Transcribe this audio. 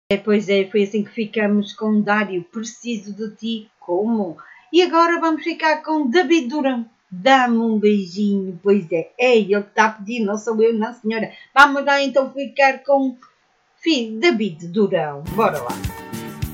Pois é, foi assim que ficamos com Dário, preciso de ti, como? E agora vamos ficar com David Durão. Dá-me um beijinho, pois é ele que está a pedir, não sou eu, não senhora. Vamos lá então ficar com David Durão, bora lá.